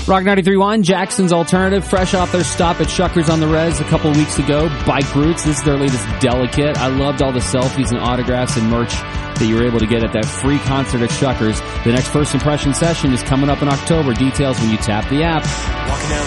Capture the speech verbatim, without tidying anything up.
Rock ninety-three point one, Jackson's Alternative, fresh off their stop at Shuckers on the Res a couple of weeks ago. Bike Roots, this is their latest Delicate. I loved all the selfies and autographs and merch that you were able to get at that free concert at Shuckers. The next First Impression session is coming up in October. Details when you tap the app. Walking down